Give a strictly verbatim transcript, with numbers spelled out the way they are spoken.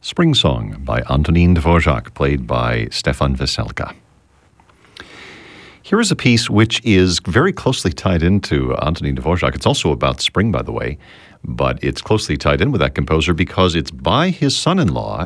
Spring Song by Antonín Dvořák, played by Stefan Veselka. Here is a piece which is very closely tied into Antonín Dvořák. It's also about spring, by the way, but it's closely tied in with that composer because it's by his son-in-law